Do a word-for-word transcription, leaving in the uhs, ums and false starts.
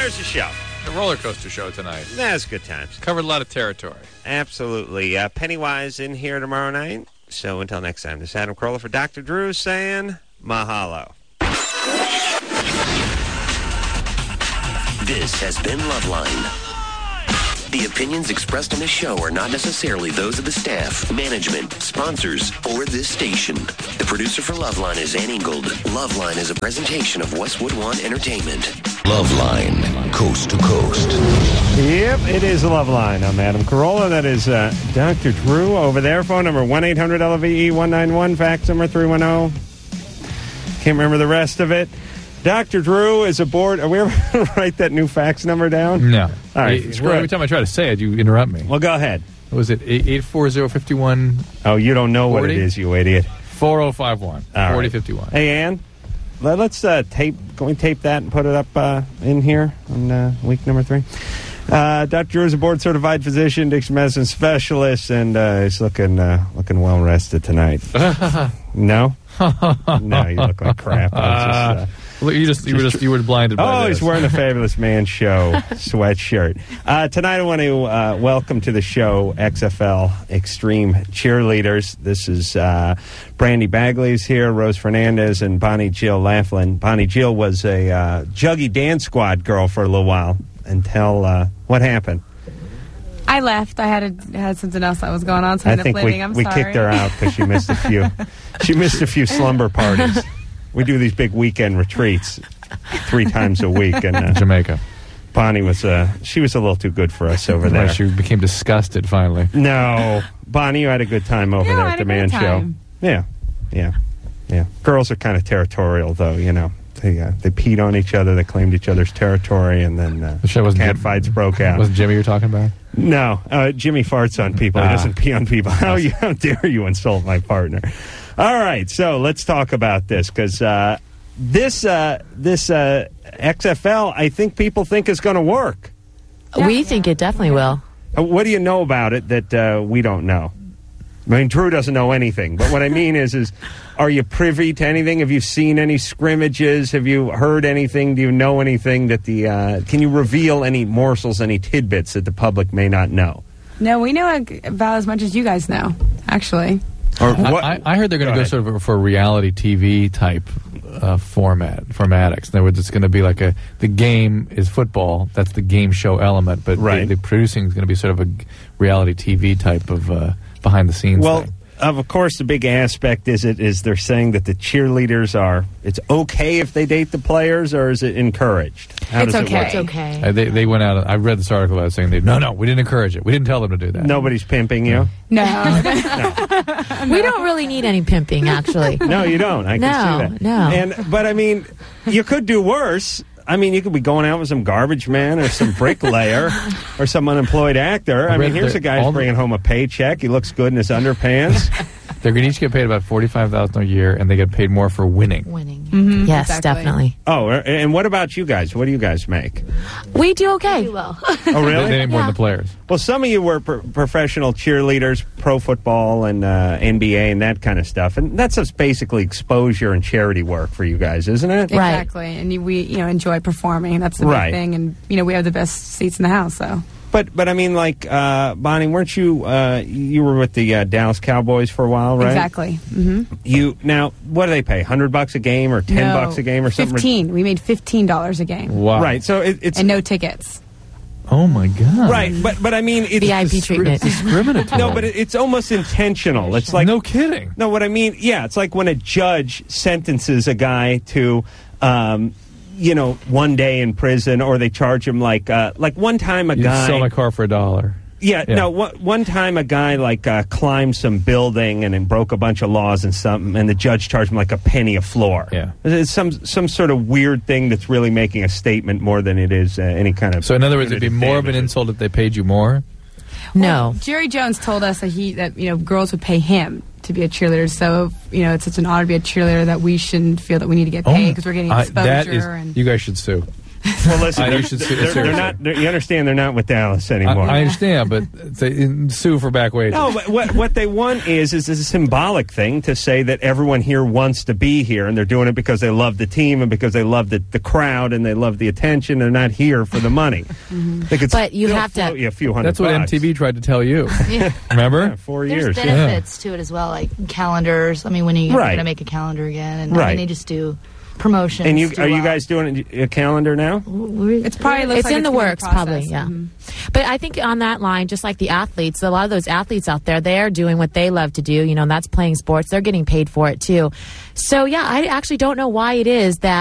There's the show. The roller coaster show tonight. That's good times. Covered a lot of territory. Absolutely. Uh, Pennywise in here tomorrow night. So until next time, this is Adam Carolla for Doctor Drew saying mahalo. This has been Loveline. The opinions expressed on this show are not necessarily those of the staff, management, sponsors, or this station. The producer for Loveline is Ann Ingold. Loveline is a presentation of Westwood One Entertainment. Loveline, coast to coast. Yep, it is Loveline. I'm Adam Carolla. That is uh, Doctor Drew over there. Phone number one eight hundred L V E one nine one. Fax number three one zero. Can't remember the rest of it. Doctor Drew is aboard. Are we ever going to write that new fax number down? No. All right. Hey, well, every time I try to say it, you interrupt me. Well, go ahead. What was it? eight four zero, five one? Oh, you don't know forty? what it is, you idiot. four oh five one. All forty right. fifty-one. Hey, Ann, let, let's uh, tape. Can we tape that and put it up uh, in here on uh, week number three? Uh, Doctor Drew is a board-certified physician, addiction medicine specialist, and uh, he's looking uh, looking well rested tonight. No, no, you look like crap. I was just, uh, Look, you just you were just you were blinded by Oh, this. he's wearing a Fabulous Man Show sweatshirt. Uh, tonight I want to uh, welcome to the show X F L Extreme Cheerleaders. This is uh, Brandy Bagley's here, Rose Fernandez, and Bonnie Jill Laughlin. Bonnie Jill was a uh, Juggy Dance Squad girl for a little while until uh, what happened? I left. I had a, had something else that was going on, so I I ended think up leaving. we, I'm we sorry. kicked her out because she missed a few. She missed a few slumber parties. We do these big weekend retreats three times a week, and uh, Jamaica. Bonnie was uh, she was a little too good for us over there. Right, she became disgusted finally. No, Bonnie, you had a good time over Yeah, there I at had the a Man great Show. time. Yeah, yeah, yeah. Girls are kind of territorial, though. You know, they uh, they peed on each other, they claimed each other's territory, and then uh, The show wasn't cat Jim- fights broke out. Wasn't Jimmy you're talking about? No, uh, Jimmy farts on people. He Ah. doesn't pee on people. How you? How dare you insult my partner? All right, so let's talk about this because uh, this uh, this uh, X F L, I think people think is going to work. We think it definitely will. Uh, what do you know about it that uh, we don't know? I mean, Drew doesn't know anything. But what I mean is, is are you privy to anything? Have you seen any scrimmages? Have you heard anything? Do you know anything that the? Uh, can you reveal any morsels, any tidbits that the public may not know? No, we know about as much as you guys know, actually. Or I, what? I, I heard they're going Go to go ahead. sort of for a reality T V type uh, format, formatics. In other words, it's going to be like a the game is football. That's the game show element, but Right. the, the producing is going to be sort of a g- reality T V type of uh, behind the scenes. Well, thing. of course, the big aspect is it is they're saying that the cheerleaders are. It's okay if they date the players, or is it encouraged? How It's does okay. it work? It's okay. Uh, they they went out. I read this article about saying they no no we didn't encourage it. We didn't tell them to do that. Nobody's pimping you. No. We don't really need any pimping, actually. No, you don't. I can No, see that. no. And but I mean, you could do worse. I mean, you could be going out with some garbage man or some bricklayer or some unemployed actor. I mean, read here's the- a guy all who's the- bringing home a paycheck. He looks good in his underpants. They're going to each get paid about forty five thousand a year, and they get paid more for winning. Winning. Mhm, Yes, exactly. definitely. Oh, and what about you guys? What do you guys make? We do okay. Oh, They, really? they make more Yeah. than the players. Well, some of you were pro- professional cheerleaders, pro football and uh, N B A and that kind of stuff, and that's just basically exposure and charity work for you guys, isn't it? Right. Exactly. And you, we, you know, enjoy performing. That's the big Right. thing. And, you know, we have the best seats in the house, so. But but I mean, like uh, Bonnie, weren't you? Uh, you were with the uh, Dallas Cowboys for a while, right? Exactly. hmm You now, what do they pay? Hundred bucks a game or ten no, bucks a game or something? fifteen. We made fifteen dollars a game. Wow. Right. So it, it's And no tickets. Oh my God. right. But but I mean, it's V I P treatment. Discriminatory. No, but it, it's almost intentional. It's like no kidding. No, what I mean, yeah, it's like when a judge sentences a guy to, um, you know, one day in prison, or they charge him like, uh, like one time a You guy. sell my car for a dollar. Yeah, Yeah. no, one, one time a guy like uh, climbed some building and then broke a bunch of laws and something, and the judge charged him like a penny a floor. Yeah. It's some some sort of weird thing that's really making a statement more than it is uh, any kind of. So in other words, it'd be punitive more of an damages. insult if they paid you more. No. Jerry Jones told us that he that you know girls would pay him to be a cheerleader. So you know it's such an honor to be a cheerleader that we shouldn't feel that we need to get paid because we're getting I- exposure. that is, and you guys should sue. Well, listen, I- they're, you should see- they're- they're seriously. not. They're, you understand? They're not with Dallas I, anymore. I understand, but they sue for back wages. No, but what what they want is is a symbolic thing to say that everyone here wants to be here, and they're doing it because they love the team and because they love the, the crowd and they love the attention. They're not here for the money. They could But you still have to- float you a few hundred. That's what bucks. M T V tried to tell you. Yeah. Remember? Yeah, four There's years. benefits to it as well, like calendars. I mean, when you, Right. you're going to make a calendar again, and I Right. mean, they just do promotions. And you do are you well. guys doing a calendar now? It's probably looks It's like in the gonna works, process. probably, yeah. Mhm. But I think on that line, just like the athletes, a lot of those athletes out there, they're doing what they love to do, you know, and that's playing sports. They're getting paid for it, too. So, yeah, I actually don't know why it is that